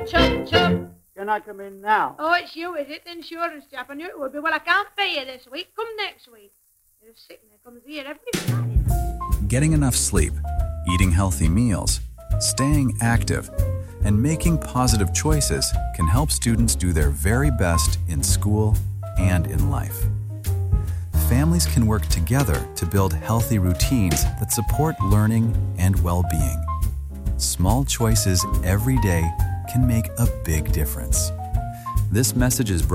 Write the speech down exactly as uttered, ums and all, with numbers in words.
Chop, chop. Can I come in now? Oh, it's you, is it? The insurance chap. I knew it would be. Well, I can't pay you this week. Come next week. You're sick and it comes here every Friday. Getting enough sleep, eating healthy meals, staying active, and making positive choices can help students do their very best in school and in life. Families can work together to build healthy routines that support learning and well-being. Small choices every day can make a big difference. This message is brought